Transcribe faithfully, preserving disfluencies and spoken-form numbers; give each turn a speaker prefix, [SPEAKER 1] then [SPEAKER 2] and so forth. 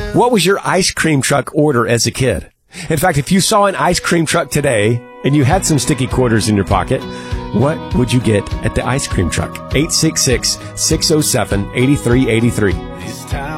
[SPEAKER 1] What was your ice cream truck order as a kid? In fact, if you saw an ice cream truck today and you had some sticky quarters in your pocket, what would you get at the ice cream truck? eight six six, six oh seven, eight three eight three.